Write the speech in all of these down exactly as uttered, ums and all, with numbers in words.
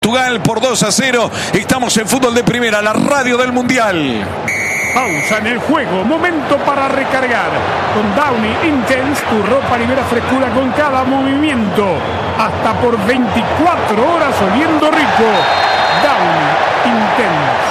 Portugal por dos a cero. Estamos en Fútbol de Primera, la radio del Mundial. Pausa en el juego, momento para recargar. Con Downy Intense, tu ropa libera frescura con cada movimiento. Hasta por veinticuatro horas oliendo rico. Downy Intense.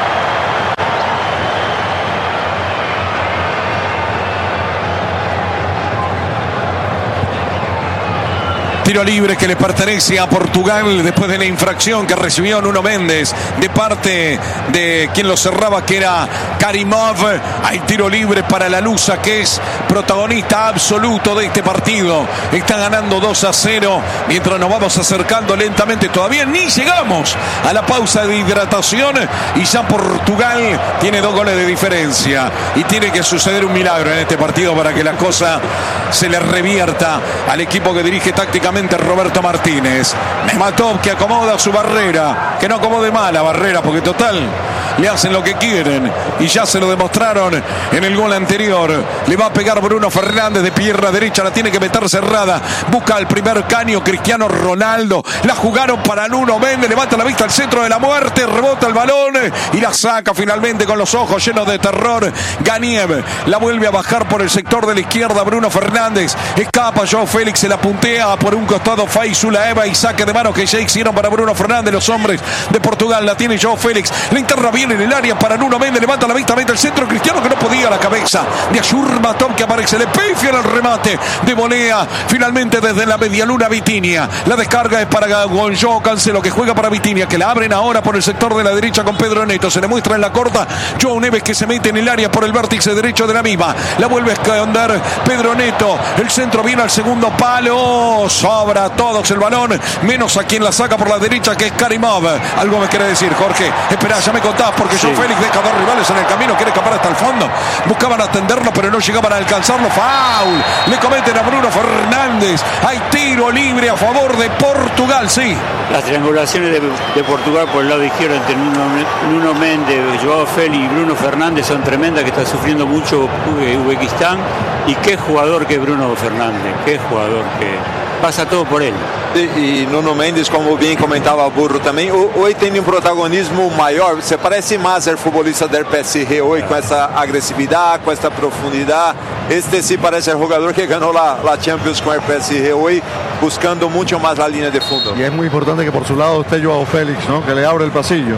Tiro libre que le pertenece a Portugal después de la infracción que recibió Nuno Méndez de parte de quien lo cerraba, que era Karimov. Hay tiro libre para la Lusa, que es protagonista absoluto de este partido. Está ganando dos a cero mientras nos vamos acercando lentamente. Todavía ni llegamos a la pausa de hidratación y ya Portugal tiene dos goles de diferencia. Y tiene que suceder un milagro en este partido para que la cosa se le revierta al equipo que dirige tácticamente Roberto Martínez. Nurmagomedov, que acomoda su barrera, que no acomode mal la barrera, porque total le hacen lo que quieren y ya se lo demostraron en el gol anterior. Le va a pegar Bruno Fernández de pierna derecha, la tiene que meter cerrada, busca el primer caño Cristiano Ronaldo, la jugaron para Nuno Méndez, levanta la vista al centro de la muerte, rebota el balón y la saca finalmente con los ojos llenos de terror. Ganiev la vuelve a bajar por el sector de la izquierda. Bruno Fernández escapa, Joao Félix se la puntea por un costado, Faisula Eva, y saque de mano que ya hicieron para Bruno Fernández los hombres de Portugal. La tiene Joao Félix, la interna bien en el área para Nuno Méndez, levanta la vista, mete el centro, Cristiano que no podía, la cabeza de Nurmagomedov que aparece, le pifia en el remate de volea, finalmente desde la medialuna Vitinha. La descarga es para Gonzalo Cancelo, que juega para Vitinha, que la abren ahora por el sector de la derecha con Pedro Neto, se le muestra en la corta João Neves, que se mete en el área por el vértice derecho de la misma, la vuelve a esconder Pedro Neto, el centro viene al segundo palo, sobra a todos el balón, menos a quien la saca por la derecha, que es Karimov. Algo me quiere decir, Jorge. Espera, ya me contás, porque sí. Joao Félix deja dos rivales en el camino, quiere escapar hasta el fondo. Buscaban atenderlo, pero no llegaban a alcanzarlo. Foul. Le cometen a Bruno Fernández. Hay tiro libre a favor de Portugal, sí. Las triangulaciones de, de Portugal por el lado izquierdo entre Nuno, Nuno Méndez, Joao Félix y Bruno Fernández son tremendas, que está sufriendo mucho Uzbekistán. Y qué jugador que es Bruno Fernández, qué jugador que pasa todo por él. E Nuno Mendes, como bem comentava o Burro também, hoje tem um protagonismo maior. Você parece mais o futebolista do P S G hoje, com essa agressividade, com essa profundidade. Este sí parece el jogador que ganó la, la Champions con el P S G hoy, buscando mucho más la línea de fondo. Y es muy importante que por su lado esté Joao Félix, ¿no? Que le abre el pasillo.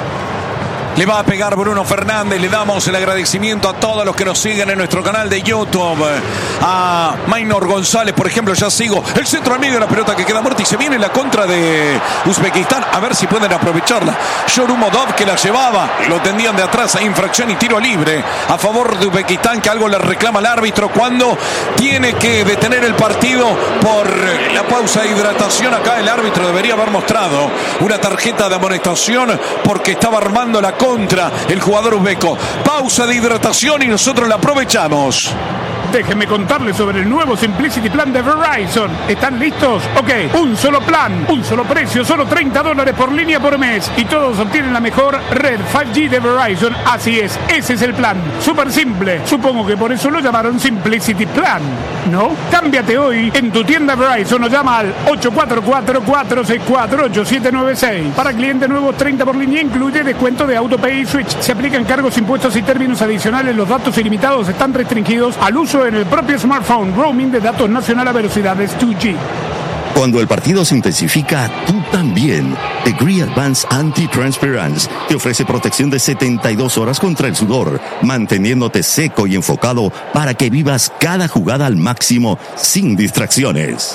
Le va a pegar Bruno Fernández. Le damos el agradecimiento a todos los que nos siguen en nuestro canal de YouTube. A Maynor González, por ejemplo, ya sigo. El centro al medio de la pelota que queda muerta y se viene la contra de Uzbekistán. A ver si pueden aprovecharla. Nurmagomedov, que la llevaba, lo tendían de atrás. Hay infracción y tiro libre a favor de Uzbekistán, que algo le reclama al árbitro cuando tiene que detener el partido por la pausa de hidratación. Acá el árbitro debería haber mostrado una tarjeta de amonestación porque estaba armando la contra el jugador uzbeco. Pausa de hidratación y nosotros la aprovechamos. Déjenme contarles sobre el nuevo Simplicity Plan de Verizon. ¿Están listos? Ok, un solo plan, un solo precio, solo treinta dólares por línea por mes. Y todos obtienen la mejor red cinco G de Verizon. Así es, ese es el plan. Súper simple. Supongo que por eso lo llamaron Simplicity Plan, ¿no? Cámbiate hoy en tu tienda Verizon o llama al ocho cuatro cuatro, cuatro seis cuatro, ocho siete nueve seis. Para clientes nuevos, treinta por línea, incluye descuento de AutoPay y Switch. Se aplican cargos, impuestos y términos adicionales. Los datos ilimitados están restringidos al uso en el propio smartphone. Roaming de datos nacional a velocidades dos G. Cuando el partido se intensifica, tú también. Degree Advanced Anti-Transpirance te ofrece protección de setenta y dos horas contra el sudor, manteniéndote seco y enfocado para que vivas cada jugada al máximo sin distracciones.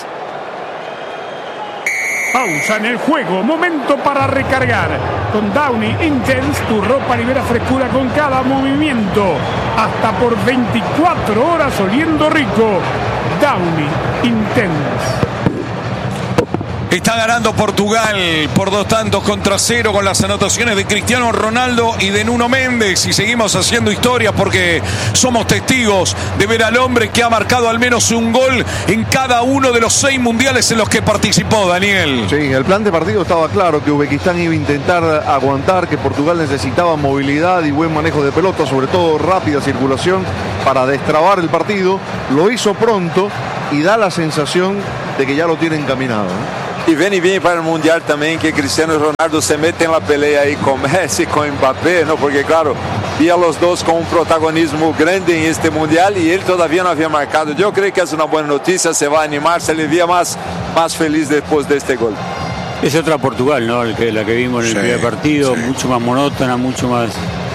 Pausa en el juego, momento para recargar. Con Downy Intense, tu ropa libera frescura con cada movimiento. Hasta por veinticuatro horas oliendo rico. Downy Intense. Está ganando Portugal por dos tantos contra cero con las anotaciones de Cristiano Ronaldo y de Nuno Méndez. Y seguimos haciendo historia porque somos testigos de ver al hombre que ha marcado al menos un gol en cada uno de los seis mundiales en los que participó, Daniel. Sí, el plan de partido estaba claro, que Uzbekistán iba a intentar aguantar, que Portugal necesitaba movilidad y buen manejo de pelota, sobre todo rápida circulación para destrabar el partido. Lo hizo pronto y da la sensación de que ya lo tiene encaminado, ¿eh? Y viene bien para el Mundial también que Cristiano Ronaldo se mete en la pelea ahí con Messi, con Mbappé, ¿no? Porque claro, vi a los dos con un protagonismo grande en este Mundial y él todavía no había marcado. Yo creo que es una buena noticia, se va a animar, se le veía más, más feliz después de este gol. Es otra Portugal, ¿no? El que, la que vimos en el sí, primer partido, sí. Mucho más monótona, mucho más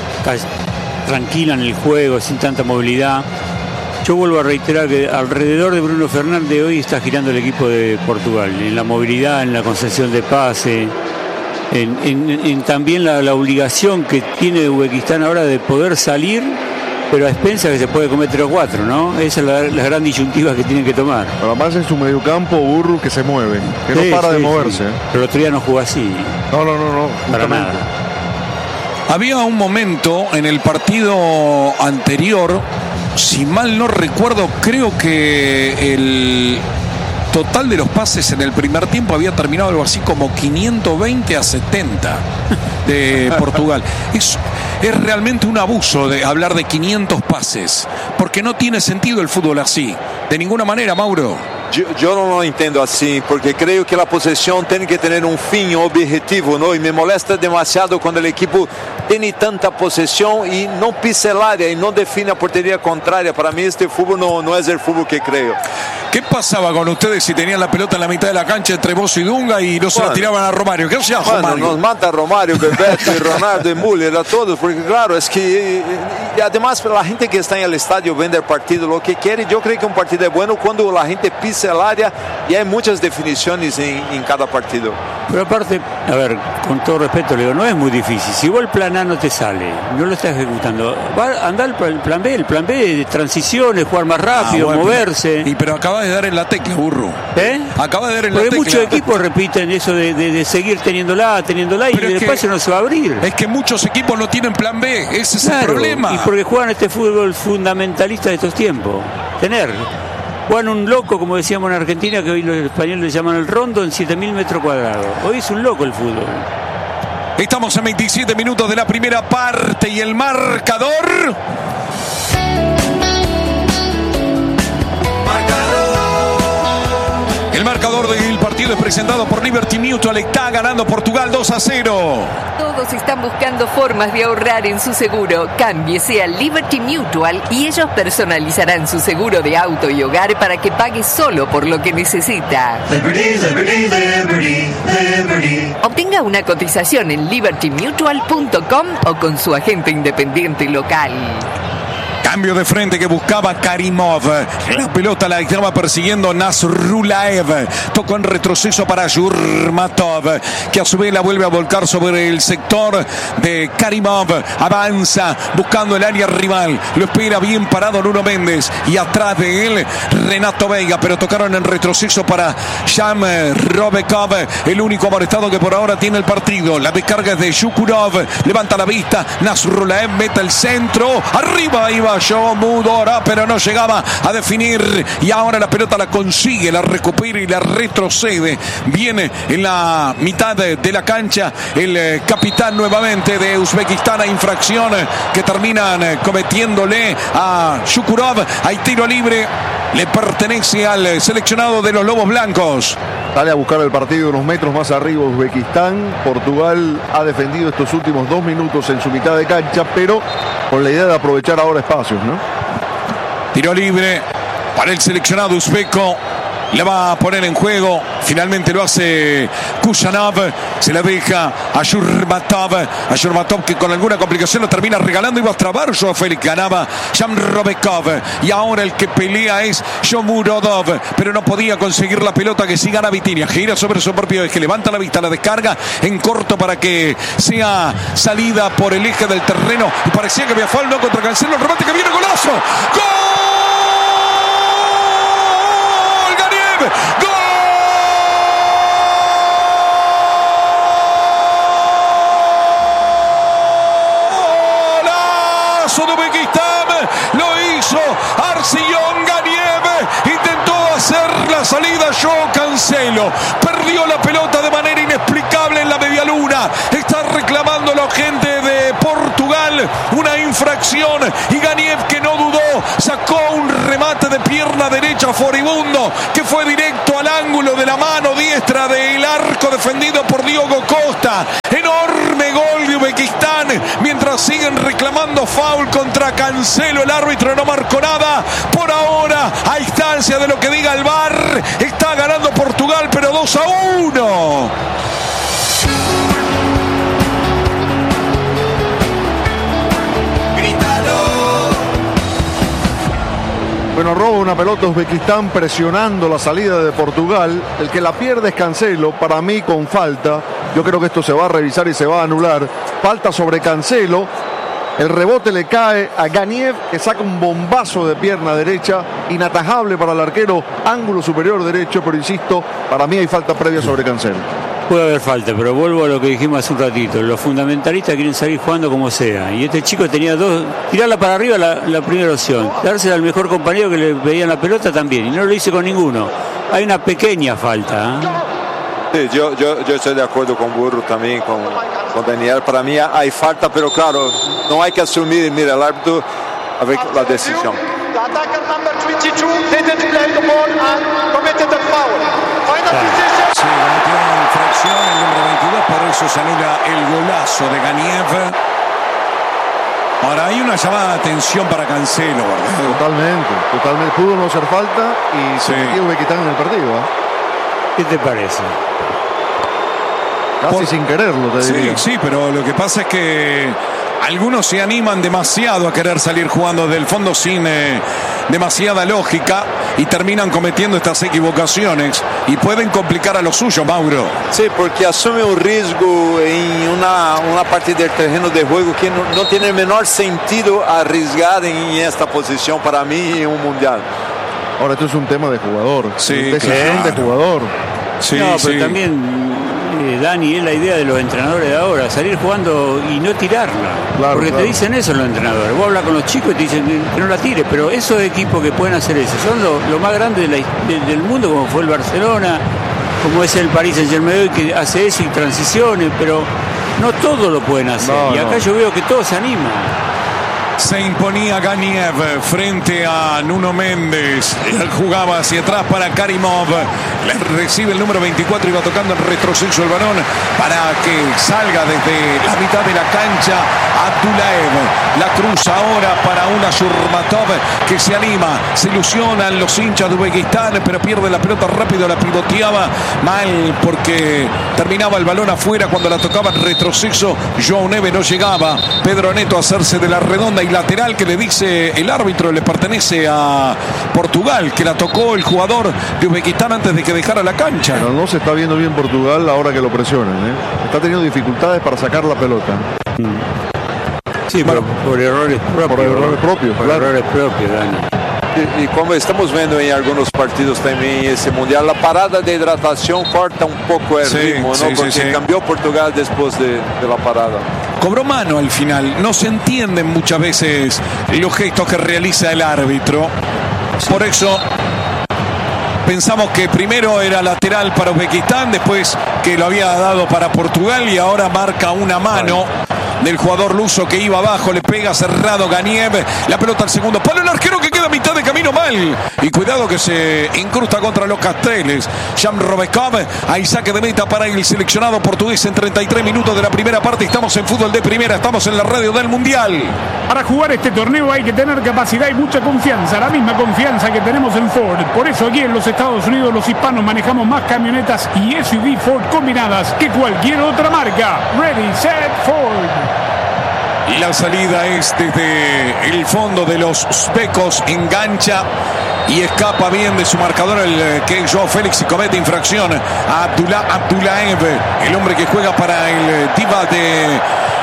tranquila en el juego, sin tanta movilidad. Yo vuelvo a reiterar que alrededor de Bruno Fernández hoy está girando el equipo de Portugal, en la movilidad, en la concesión de pase, en, en, en también la, la obligación que tiene Uzbekistán ahora de poder salir, pero a expensas que se puede comer tres o cuatro, ¿no? Esa es la, la gran disyuntiva que tienen que tomar. Pero además en su mediocampo, Burru que se mueve, que sí, no para sí, de moverse. Sí. Pero el otro día no jugó así. No, no, no, no. Para nada. Había un momento en el partido anterior, si mal no recuerdo, creo que el total de los pases en el primer tiempo había terminado algo así como quinientos veinte a setenta de Portugal. Es, es realmente un abuso de hablar de quinientos pases, porque no tiene sentido el fútbol así, de ninguna manera, Mauro. Yo, yo no lo entiendo así, porque creo que la posesión tiene que tener un fin objetivo, ¿no? Y me molesta demasiado cuando el equipo tiene tanta posesión y no pisa el área y no define a portería contraria. Para mí este fútbol no, no es el fútbol que creo. ¿Qué pasaba con ustedes si tenían la pelota en la mitad de la cancha entre Bozo y Dunga y no se bueno, la tiraban a Romario? ¿Qué hacía bueno, Romario? Nos mata Romario, Bebeto y Ronaldo y Müller a todos, porque claro, es que y además la gente que está en el estadio vende el partido lo que quiere. Yo creo que un partido es bueno cuando la gente pisa el área y hay muchas definiciones en, en cada partido. Pero aparte, a ver, con todo respeto le digo, no es muy difícil. Si vos el plan A no te sale, no lo estás ejecutando, va a andar el plan B, el plan B de transiciones, jugar más rápido, ah, bueno, moverse. Y pero acaba de dar en la tecla, Burro. ¿Eh? Acaba de dar en Porque la tecla. Muchos equipos repiten eso de, de, de seguir teniéndola, teniéndola pero y después se no se va a abrir. Es que muchos equipos no tienen plan B, ese es claro, el problema. Y porque juegan este fútbol fundamentalista de estos tiempos. Tener. Juan un loco, como decíamos en Argentina, que hoy los españoles le llaman el rondo, en siete mil metros cuadrados. Hoy es un loco el fútbol. Estamos en veintisiete minutos de la primera parte y el marcador... El marcador del partido es presentado por Liberty Mutual. Está ganando Portugal dos a cero. Todos están buscando formas de ahorrar en su seguro. Cámbiese a Liberty Mutual y ellos personalizarán su seguro de auto y hogar para que pague solo por lo que necesita. Liberty, Liberty, Liberty, Liberty. Obtenga una cotización en liberty mutual punto com o con su agente independiente local. Cambio de frente que buscaba Karimov. La pelota la estaba persiguiendo Nasrulaev. Tocó en retroceso para Yurmatov, que a su vez la vuelve a volcar sobre el sector de Karimov. Avanza buscando el área rival. Lo espera bien parado Nuno Méndez. Y atrás de él Renato Veiga. Pero tocaron en retroceso para Sham Robekov, el único amonestado que por ahora tiene el partido. La descarga es de Shukurov. Levanta la vista. Nasrulaev mete el centro. Arriba iba Shomudora, pero no llegaba a definir y ahora la pelota la consigue, la recupera y la retrocede. Viene en la mitad de, de la cancha el eh, capitán nuevamente de Uzbekistán a infracción eh, que terminan eh, cometiéndole a Shukurov. Hay tiro libre, le pertenece al eh, seleccionado de los Lobos Blancos. Sale a buscar el partido unos metros más arriba Uzbekistán. Portugal ha defendido estos últimos dos minutos en su mitad de cancha, pero con la idea de aprovechar ahora espacios, ¿no? Tiro libre para el seleccionado uzbeco. Le va a poner en juego. Finalmente lo hace Kusanov. Se la deja a Yurmatov. A Yurmatov que con alguna complicación lo termina regalando. Iba a trabar Joao Félix. Ganaba Sham Robekov. Y ahora el que pelea es Shomurodov. Pero no podía conseguir la pelota que sí gana Vitinha. Gira sobre su propio eje. Levanta la vista. La descarga en corto para que sea salida por el eje del terreno. Y parecía que había fallo contra Cancelo. El remate que viene. ¡Golazo! ¡Gol! ¡Golazo de Uzbekistán! Lo hizo Arslan Ganiev. Intentó hacer la salida Joao Cancelo. Perdió la pelota de manera inexplicable en la medialuna. Está reclamando la gente de Portugal una infracción y Ganiev, que no dudó, sacó un remate de pierna derecha furibundo que fue directo al ángulo de la mano diestra del defendido por Diogo Costa. Enorme gol de Uzbekistán, mientras siguen reclamando foul contra Cancelo. El árbitro no marcó nada. Por ahora, a instancia de lo que diga el V A R, está ganando Portugal, pero dos a uno. Bueno, roba una pelota Uzbekistán presionando la salida de Portugal. El que la pierde es Cancelo, para mí con falta. Yo creo que esto se va a revisar y se va a anular. Falta sobre Cancelo. El rebote le cae a Ganiev, que saca un bombazo de pierna derecha, inatajable para el arquero, ángulo superior derecho, pero insisto, para mí hay falta previa sobre Cancelo. Puede haber falta, pero vuelvo a lo que dijimos hace un ratito. Los fundamentalistas quieren salir jugando como sea. Y este chico tenía dos. Tirarla para arriba la, la primera opción. Dársela al mejor compañero que le veían la pelota también. Y no lo hice con ninguno. Hay una pequeña falta. ¿eh? Sí, yo, yo, yo estoy de acuerdo con Burro también, con, con Daniel. Para mí hay falta, pero claro, no hay que asumir, mira, el árbitro a ver la decisión. Sí, cometió infracción el número veintidós, por eso se anula el golazo de Ganiev. Ahora hay una llamada de atención para Cancelo, ¿verdad? Totalmente, totalmente. Pudo no hacer falta y se metió Uzbekistán en el partido. ¿eh? ¿Qué te parece? Casi Por... sin quererlo, te sí, diría. Sí, pero lo que pasa es que algunos se animan demasiado a querer salir jugando del fondo sin eh, demasiada lógica y terminan cometiendo estas equivocaciones y pueden complicar a lo suyo, Mauro. Sí, porque asume un riesgo en una, una parte del terreno de juego que no, no tiene el menor sentido arriesgar en esta posición para mí en un mundial. Ahora, esto es un tema de jugador, sí, decisión claro. de jugador. Sí, no, pero sí. también eh, Dani, es la idea de los entrenadores de ahora, salir jugando y no tirarla. Claro, porque claro. te dicen eso los entrenadores. Vos hablas con los chicos y te dicen que no la tires, pero esos equipos que pueden hacer eso son los lo más grandes de la, de, del mundo, como fue el Barcelona, como es el Paris Saint-Germain, que hace eso y transiciones, pero no todos lo pueden hacer. No, y acá no. yo veo que todos se animan. Se imponía Ganiev frente a Nuno Méndez. Él jugaba hacia atrás para Karimov. Le recibe el número veinticuatro y va tocando en retroceso el balón para que salga desde la mitad de la cancha Abdullaev. La cruza ahora para una Shurmatov que se anima. Se ilusionan los hinchas de Uzbekistán, pero pierde la pelota rápido. La pivoteaba mal porque terminaba el balón afuera cuando la tocaba en retroceso. João Neves no llegaba. Pedro Neto a hacerse de la redonda y lateral que le dice el árbitro le pertenece a Portugal, que la tocó el jugador de Uzbekistán antes de que dejara la cancha. Pero no se está viendo bien Portugal ahora que lo presionan, ¿eh? Está teniendo dificultades para sacar la pelota. Sí, bueno, por, por errores propios. Por errores propios, por claro. errores propios, Dani. Y, y como estamos viendo en algunos partidos también ese mundial, la parada de hidratación corta un poco el sí, ritmo, ¿no? Sí, porque sí, sí. cambió Portugal después de, de la parada. Cobró mano al final. No se entienden muchas veces los gestos que realiza el árbitro. Por eso pensamos que primero era lateral para Uzbekistán, después que lo había dado para Portugal y ahora marca una mano del jugador luso que iba abajo, le pega cerrado Ganiev, la pelota al segundo palo, el arquero que queda a mitad de camino mal, y cuidado que se incrusta contra los Casteles. Jan Robekov, ahí saque de meta para el seleccionado portugués en treinta y tres minutos de la primera parte. Estamos en fútbol de primera, estamos en la radio del Mundial. Para jugar este torneo hay que tener capacidad y mucha confianza, la misma confianza que tenemos en Ford. Por eso aquí en los Estados Unidos los hispanos manejamos más camionetas y S U V Ford combinadas que cualquier otra marca. Ready, set, Ford. La salida es desde el fondo de los Uzbecos, engancha y escapa bien de su marcador el que es Joao Félix y comete infracción a Abdullah Abdullaev, el hombre que juega para el Diva de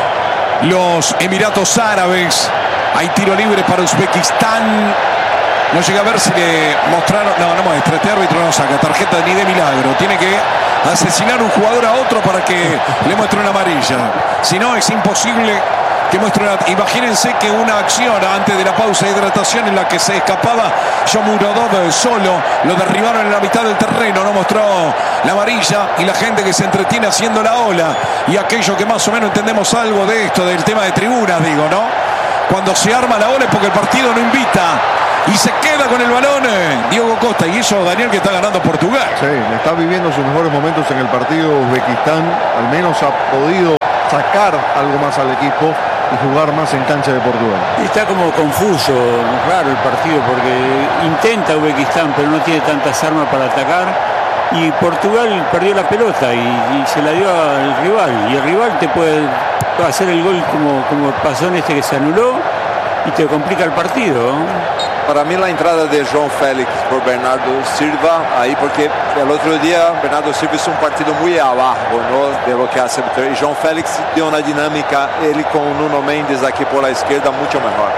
los Emiratos Árabes. Hay tiro libre para Uzbekistán. No llega a ver si le mostraron. No, no muestra. Este árbitro no saca tarjeta ni de milagro. Tiene que asesinar un jugador a otro para que le muestre una amarilla. Si no, es imposible que muestre una... Imagínense que una acción antes de la pausa de hidratación en la que se escapaba Shomurodov solo, lo derribaron en la mitad del terreno, no mostró la amarilla, y la gente que se entretiene haciendo la ola y aquello que más o menos entendemos algo de esto, del tema de tribunas, digo, ¿no? Cuando se arma la ola es porque el partido no invita y se queda con el balón eh, Diogo Costa, y eso Daniel, que está ganando Portugal. Sí, está viviendo sus mejores momentos en el partido. Uzbekistán al menos ha podido sacar algo más al equipo y jugar más en cancha de Portugal. Está como confuso, raro el partido, porque intenta Uzbekistán, pero no tiene tantas armas para atacar. Y Portugal perdió la pelota y, y se la dio al rival. Y el rival te puede hacer el gol como, como pasó en este que se anuló y te complica el partido. Para mí la entrada de João Félix por Bernardo Silva, ahí porque el otro día Bernardo Silva hizo un partido muy abajo, ¿no?, de lo que hace. Y João Félix dio una dinámica, él con Nuno Mendes aquí por la izquierda, mucho mejor.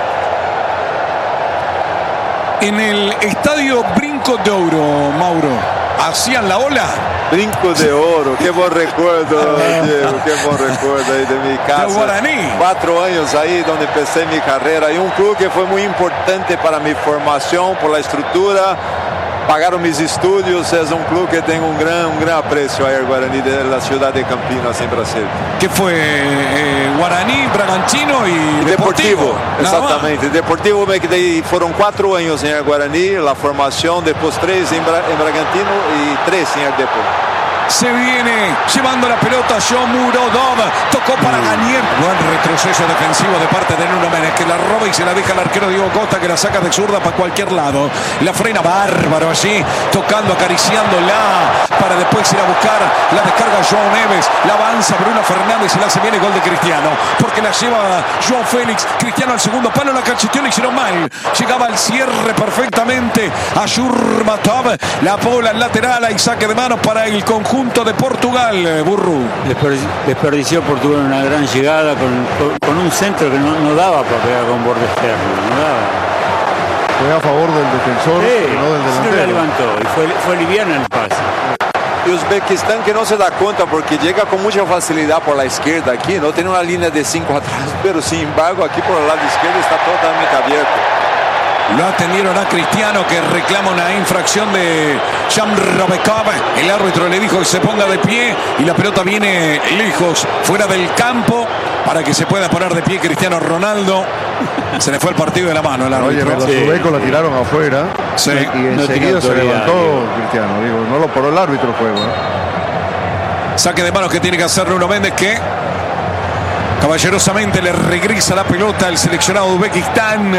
En el estadio Brinco de Oro, Mauro, hacían la ola. Brinco de Oro, qué buen recuerdo, Diego, qué buen recuerdo ahí de mi casa. De Guaraní. Cuatro años ahí donde empecé mi carrera, y un club que fue muy importante para mi formación por la estructura. Pagaron mis estudios, es un club que tengo un gran, un gran aprecio ahí, el Guaraní de la ciudad de Campinas, en Brasil. Que fue eh, Guaraní, Bragantino y, y Deportivo. Deportivo, exactamente. Deportivo me quedé, fueron cuatro años en el Guaraní, la formación, después tres en, Bra en Bragantino y tres en el Deportivo. Se viene llevando la pelota Shomurodov, tocó para Ganier. Buen retroceso defensivo de parte de Nuno Mendes, que la roba y se la deja al arquero Diego Costa, que la saca de zurda para cualquier lado. La frena bárbaro allí, tocando, acariciándola, para después ir a buscar la descarga João Neves. La avanza Bruno Fernández y la se viene gol de Cristiano, porque la lleva João Félix. Cristiano al segundo palo, la cacheteó, le hicieron mal. Llegaba al cierre perfectamente a Shurmatov. La bola al lateral, hay saque de manos para el conjunto de Portugal, Burru. Desperdició Portugal una gran llegada con, con, con un centro que no, no daba para pegar con borde externo, no daba. Fue a favor del defensor, sí, pero no del delantero. Sí, la levantó y fue, fue liviana el pase. Y Uzbekistán que no se da cuenta porque llega con mucha facilidad por la izquierda aquí, no tiene una línea de cinco atrás, pero sin embargo aquí por el lado izquierdo está totalmente abierto. Lo atendieron a Cristiano, que reclama una infracción de Shamrobekov. El árbitro le dijo que se ponga de pie y la pelota viene lejos, fuera del campo, para que se pueda poner de pie Cristiano Ronaldo. Se le fue el partido de la mano el árbitro. Oye, los sí. uzbecos la tiraron afuera, sí. y enseguida no se levantó digo. Cristiano. Digo, no lo paró el árbitro el juego, ¿eh? Saque de manos que tiene que hacer Nuno Mendes, que caballerosamente le regresa la pelota al seleccionado de Uzbekistán.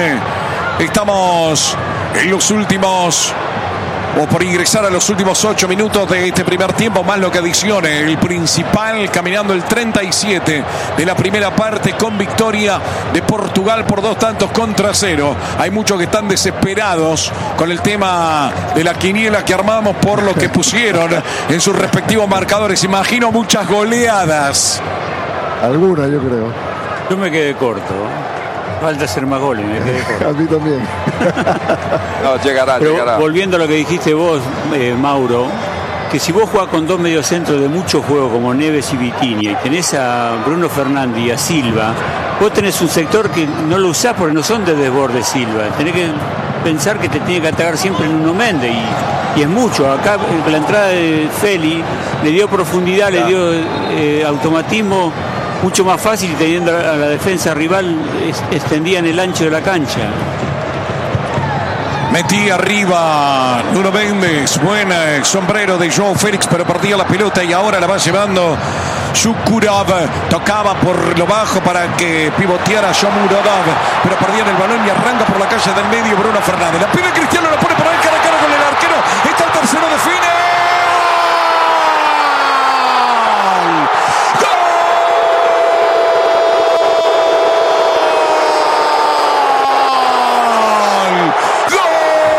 Estamos en los últimos, o por ingresar a los últimos ocho minutos de este primer tiempo, más lo que adicione el principal, caminando el treinta y siete de la primera parte, con victoria de Portugal por dos tantos contra cero. Hay muchos que están desesperados con el tema de la quiniela que armamos por lo que pusieron en sus respectivos marcadores. Imagino muchas goleadas. Alguna, yo creo. Yo me quedé corto. Falta hacer más goles, me quedé corto. A mí también. No, llegará, Pero llegará. Volviendo a lo que dijiste vos, eh, Mauro, que si vos jugás con dos mediocentros de mucho juego como Neves y Vitinha y tenés a Bruno Fernández y a Silva, vos tenés un sector que no lo usás porque no son de desborde Silva. Tenés que pensar que te tiene que atacar siempre Nuno Mendes y, y es mucho. Acá la entrada de Feli le dio profundidad, claro. Le dio eh, automatismo mucho más fácil, teniendo a la defensa rival extendida en el ancho de la cancha. Metí arriba Nuno Mendes, buena el sombrero de João Félix, pero perdía la pelota y ahora la va llevando Shukurov. Tocaba por lo bajo para que pivoteara Shomurodov, pero perdían el balón y arranca por la calle del medio Bruno Fernández. La pide Cristiano, la pone por ahí.